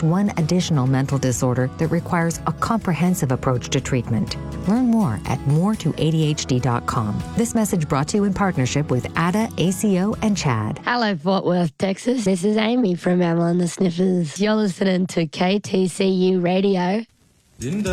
one additional mental disorder that requires a comprehensive approach to treatment. Learn more at moretoadhd.com. This message brought to you in partnership with ADA, ACO, and CHAD. Hello, Fort Worth, Texas. This is Amy from Emma and the Sniffers. You're listening to KTCU Radio.